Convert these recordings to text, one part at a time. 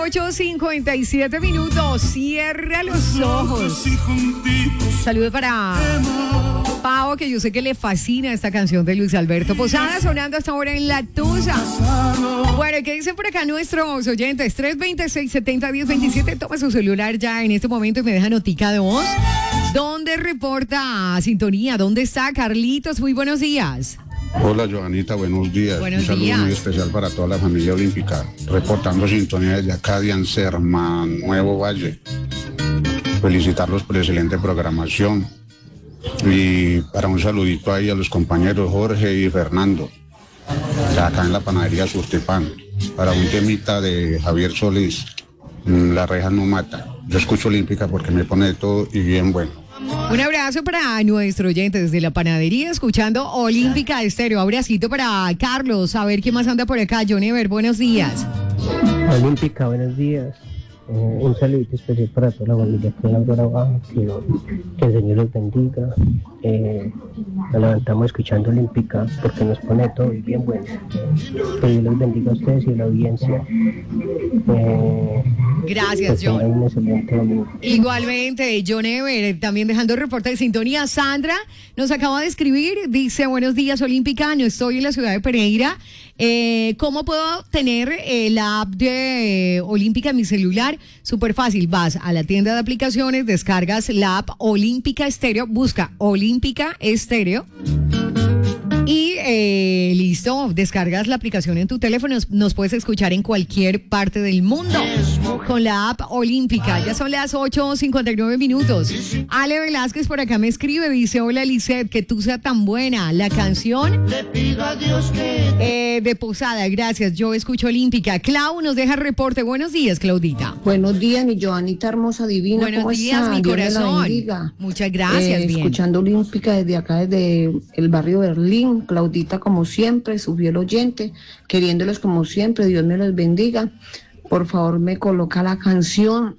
8:57. Cierra los ojos. Saludos para Pau, que yo sé que le fascina esta canción de Luis Alberto Posada, sonando hasta ahora en La Tusa. Bueno, ¿qué dicen por acá nuestros oyentes? 326-70-1027. Toma su celular ya en este momento y me deja notica de voz. ¿Dónde reporta sintonía? ¿Dónde está Carlitos? Muy buenos días. Hola Joanita, buenos días. Buenos Un saludo días. muy especial para toda la familia olímpica. Reportando sintonía desde acá de Anserma, Nuevo Valle. Felicitarlos por excelente programación. Y para un saludito ahí a los compañeros Jorge y Fernando, de acá en la panadería Surtipan. Para un temita de Javier Solís, La reja no mata. Yo escucho olímpica porque me pone de todo y bien bueno. Un abrazo para nuestro oyente desde la panadería, escuchando Olímpica Estéreo. Abracito para Carlos, a ver qué más anda por acá. Jonever, buenos días. Olímpica, buenos días. Un saludito especial para toda la familia que en la hora abajo, que el Señor los bendiga. Nos levantamos escuchando Olímpica porque nos pone todo y bien bueno. Que Dios los bendiga a ustedes y a la audiencia. Gracias, John. Un excelente domingo. Igualmente, John Ever, también dejando el reporte de sintonía. Sandra nos acaba de escribir, dice: buenos días, Olímpica, no estoy en la ciudad de Pereira. ¿Cómo puedo tener la app de Olímpica en mi celular? Súper fácil, vas a la tienda de aplicaciones, descargas la app Olímpica Estéreo, busca Olímpica Estéreo. Y listo, descargas la aplicación en tu teléfono, nos puedes escuchar en cualquier parte del mundo con la app Olímpica. Ya son las 8:59. Ale Velázquez por acá me escribe, dice: hola Lisette, que tú seas tan buena. La canción de Posada, gracias, yo escucho Olímpica. Clau nos deja reporte. Buenos días, Claudita. Buenos días, mi Joanita hermosa, divina. Buenos ¿Cómo días, está? mi Dios me la corazón. bendiga. Muchas gracias, bien. Escuchando Olímpica desde acá, desde el barrio Berlín. Claudita, como siempre, su fiel oyente, queriéndolos como siempre. Dios me los bendiga. Por favor, me coloca la canción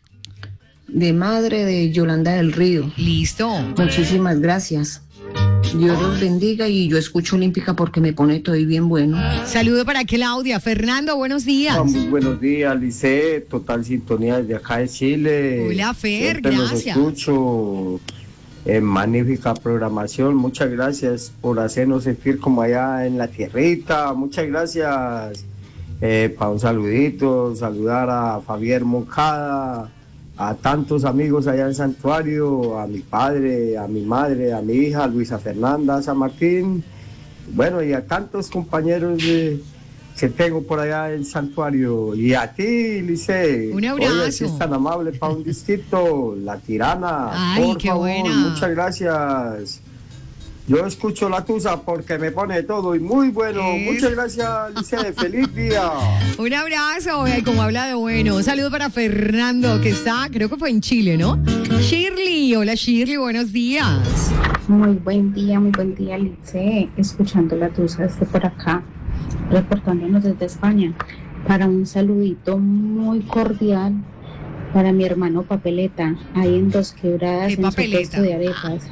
de Madre de Yolanda del Río. Listo. Muchísimas gracias. Dios los bendiga y yo escucho Olímpica porque me pone todo y bien bueno. Saludo para Claudia. Fernando, buenos días. Muy buenos días, Lice, total sintonía desde acá de Chile. Hola, Fer, siempre gracias. Los escucho, magnífica programación, muchas gracias por hacernos sentir como allá en la tierrita, muchas gracias. Para un saludito, saludar a Fabián Moncada, a tantos amigos allá en Santuario, a mi padre, a mi madre, a mi hija, Luisa Fernanda San Martín, bueno, y a tantos compañeros que tengo por allá en Santuario. Y a ti, Lice. Un abrazo. Oye, si es tan amable para un disquito, La Tirana. Ay, por qué favor, buena. muchas gracias. Yo escucho La Tusa porque me pone todo y muy bueno. Muchas gracias, Lice. Feliz día. Un abrazo, como habla de bueno. Un saludo para Fernando, que está, creo que fue en Chile, ¿no? Shirley, hola Shirley, buenos días. Muy buen día, Lice. Escuchando La Tusa desde por acá, reportándonos desde España. Para un saludito muy cordial para mi hermano Papeleta, ahí en Dos Quebradas, en su puesto de arepas.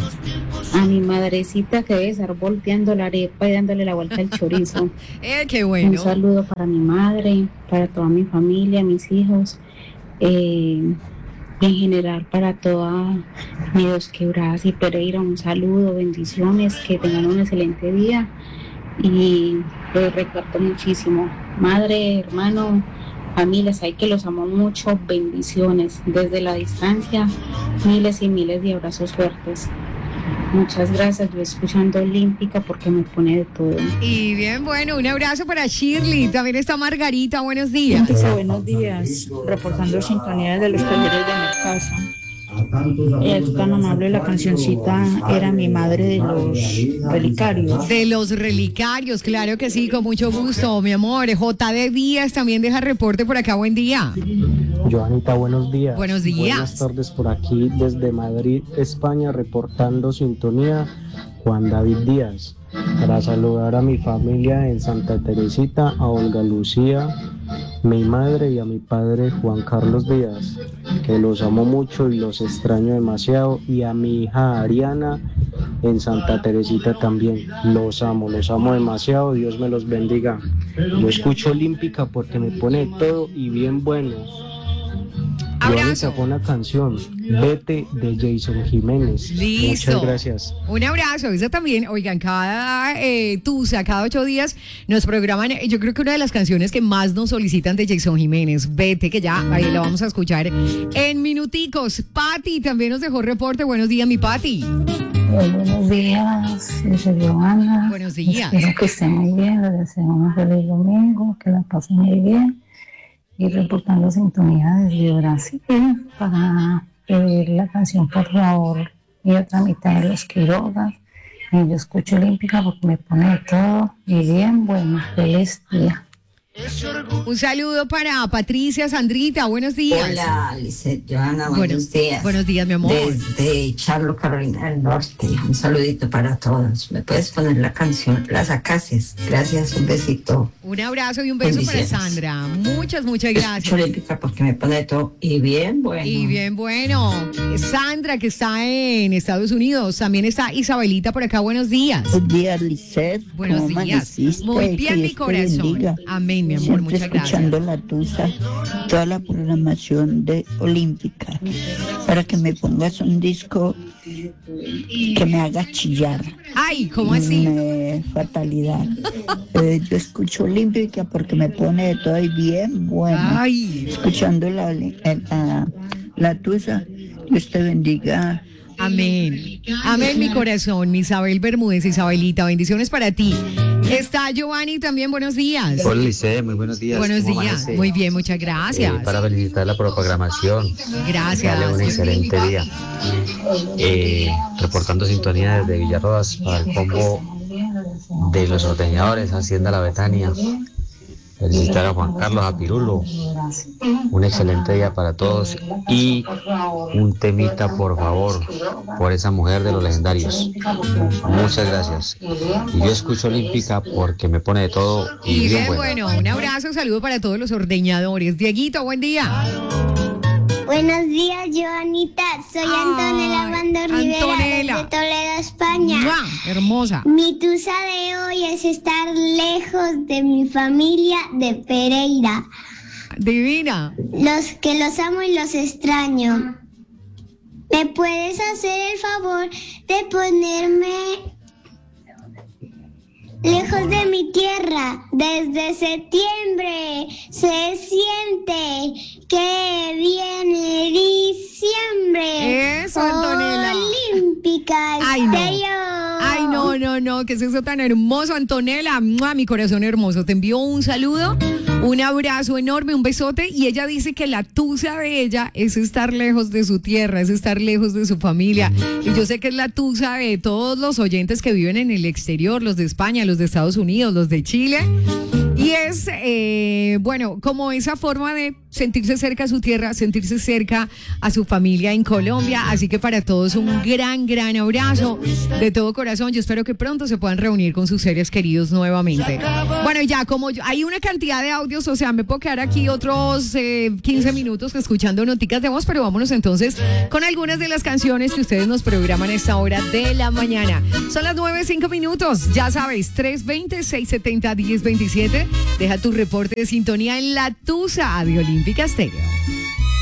A mi madrecita que debe estar volteando la arepa y dándole la vuelta al chorizo. Qué bueno. Un saludo para mi madre, para toda mi familia, mis hijos, y en general para toda mi Dos Quebradas y Pereira. Un saludo, bendiciones, que tengan un excelente día y los recuerdo muchísimo. Madre, hermano, familias, hay que los amo mucho, bendiciones desde la distancia, miles y miles de abrazos fuertes. Muchas gracias, yo escuchando Olímpica porque me pone de todo. Y bien, bueno, un abrazo para Shirley. También está Margarita, buenos días. Buenos días, reportando sintonía de los talleres de Mercasa. Es tan amable, la cancioncita era Mi Madre de los Relicarios. De los Relicarios, claro que sí, con mucho gusto, mi amor. JD Díaz también deja reporte por acá, buen día. Joanita, buenos días. Buenos días. Buenas tardes por aquí desde Madrid, España, reportando sintonía, Juan David Díaz. Para saludar a mi familia en Santa Teresita, a Olga Lucía, mi madre y a mi padre Juan Carlos Díaz, que los amo mucho y los extraño demasiado, y a mi hija Ariana en Santa Teresita también. Los amo demasiado, Dios me los bendiga. Yo escucho Olímpica porque me pone todo y bien bueno. Abrazo. Con la canción Vete de Jason Jiménez. Listo. Muchas gracias. Un abrazo. Esa también, oigan, cada tusa, cada 8 días nos programan. Yo creo que una de las canciones que más nos solicitan de Jason Jiménez, Vete, que ya ahí la vamos a escuchar en minuticos. Pati también nos dejó reporte. Buenos días, mi Pati. Buenos días, soy Joana. Buenos días. Espero que estén muy bien, les deseo un feliz domingo, que la pasen muy bien. Y reportando sintonía desde Brasil para pedir la canción Por favor y otra mitad de Los Quirogas. Y yo escucho Olímpica porque me pone de todo y bien bueno. Feliz día. Un saludo para Patricia, Sandrita, buenos días. Hola, Lisette, Joana, buenos días. Buenos días, mi amor. Desde Charlotte, Carolina del Norte, un saludito para todos. ¿Me puedes poner la canción Las Acacias? Gracias, un besito. Un abrazo y un beso para Sandra. Muchas gracias. Olímpica porque me pone todo y bien bueno. Y bien bueno. Sandra, que está en Estados Unidos. También está Isabelita por acá. Buenos días. Buenos días, Lisette. Buenos días. Muy bien, mi corazón. Amén, mi amor. Siempre muchas escuchando gracias. la tusa, toda la programación de Olímpica, para que me pongas un disco que me haga chillar. Ay, ¿cómo así? Fatalidad. Yo escucho Olímpica porque me pone de todo y bien bueno. Ay. Escuchando la tusa, Dios te bendiga. Amén. Amén, mi corazón. Mi Isabel Bermúdez, Isabelita, bendiciones para ti. Está Giovanni también, buenos días. Hola, Lice, muy buenos días. Buenos días, amanece? muy bien, muchas gracias. Para felicitarla por la programación. Gracias. Dale un excelente día. Reportando sintonía desde Villarrodas para el combo de los ordeñadores, Hacienda La Betania. Felicitar a Juan Carlos, a Pirulo. Un excelente día para todos. Y un temita, por favor, por esa mujer de los legendarios. Muchas gracias. Y yo escucho Olímpica porque me pone de todo y bien bueno. Un abrazo, saludo para todos los ordeñadores. Dieguito, buen día. Buenos días, Joanita. Soy Antonella Bando Rivera de Toledo, España. ¡Mua! Hermosa. Mi tusa de hoy es estar lejos de mi familia de Pereira. Divina. Los amo y los extraño. ¿Me puedes hacer el favor de ponerme lejos de mi tierra? Desde septiembre se siente que viene diciembre. Eso, Antonella. Olímpica Estéreo. Ay, no, ¿qué es eso tan hermoso, Antonella? ¡Mua! Mi corazón hermoso. Te envío un saludo, un abrazo enorme, un besote. Y ella dice que la tusa de ella es estar lejos de su tierra, es estar lejos de su familia. Y yo sé que es la tusa de todos los oyentes que viven en el exterior, los de España, los de Estados Unidos, los de Chile. Y es, como esa forma de sentirse cerca a su tierra, sentirse cerca a su familia en Colombia. Así que para todos un gran abrazo de todo corazón. Yo espero que pronto se puedan reunir con sus seres queridos nuevamente. Bueno, ya como hay una cantidad de audios, o sea, me puedo quedar aquí otros 15 minutos escuchando noticas de voz, pero vámonos entonces con algunas de las canciones que ustedes nos programan a esta hora de la mañana. Son las 9:05, ya sabes, 320-670-1027. Deja tu reporte de sintonía en la tusa de Olímpica Estéreo.